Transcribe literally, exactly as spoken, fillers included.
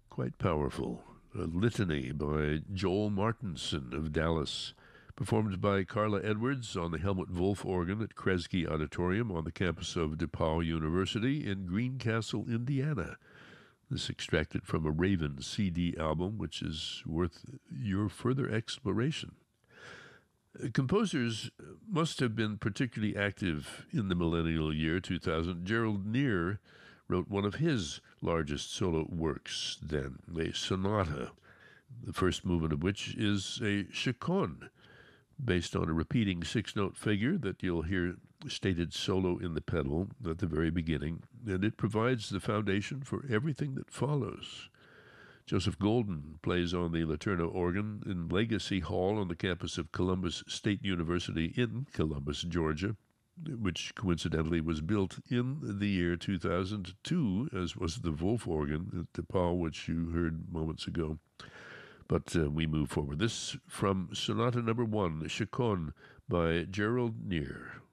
Quite powerful. A litany by Joel Martinson of Dallas, performed by Carla Edwards on the Helmut Wolf organ at Kresge Auditorium on the campus of DePauw University in Greencastle, Indiana. This extracted from a Raven C D album, which is worth your further exploration. Composers must have been particularly active in the millennial year two thousand. Gerald Neer wrote one of his largest solo works then, a sonata, the first movement of which is a chaconne, based on a repeating six-note figure that you'll hear stated solo in the pedal at the very beginning, and it provides the foundation for everything that follows. Joseph Golden plays on the Laterno organ in Legacy Hall on the campus of Columbus State University in Columbus, Georgia, which coincidentally was built in the year two thousand two, as was the Wolf organ at DePauw, which you heard moments ago. But uh, we move forward. This from Sonata Number One, Chaconne by Gerald Neer.